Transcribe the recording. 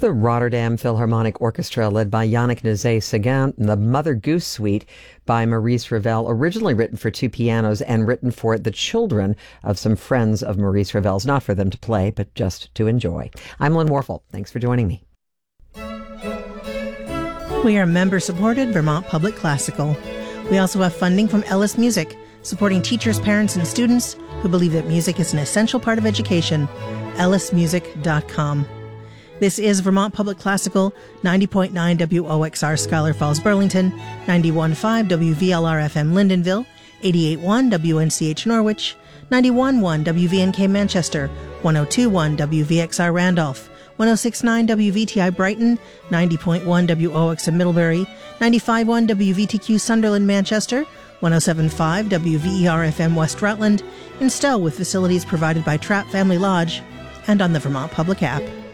The Rotterdam Philharmonic Orchestra, led by Yannick Nézet-Séguin, and the Mother Goose Suite by Maurice Ravel, originally written for two pianos and written for the children of some friends of Maurice Ravel's, not for them to play, but just to enjoy. I'm Lynn Warfel. Thanks for joining me. We are member-supported Vermont Public Classical. We also have funding from Ellis Music, supporting teachers, parents, and students who believe that music is an essential part of education. ellismusic.com. This is Vermont Public Classical, 90.9 WOXR Scholar Falls, Burlington, 91.5 WVLR-FM Lyndonville, 88.1 WNCH Norwich, 91.1 WVNK Manchester, 102.1 WVXR Randolph, 106.9 WVTI Brighton, 90.1 WOXM Middlebury, 95.1 WVTQ Sunderland Manchester, 107.5 WVER-FM West Rutland, in Stowe with facilities provided by Trapp Family Lodge, and on the Vermont Public app.